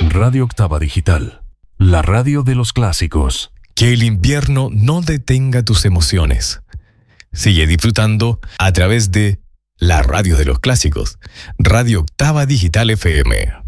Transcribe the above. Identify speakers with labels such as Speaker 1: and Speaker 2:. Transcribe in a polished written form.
Speaker 1: en Radio Octava Digital, la radio de los clásicos.
Speaker 2: Que el invierno no detenga tus emociones. Sigue disfrutando a través de la radio de los clásicos, Radio Octava Digital FM.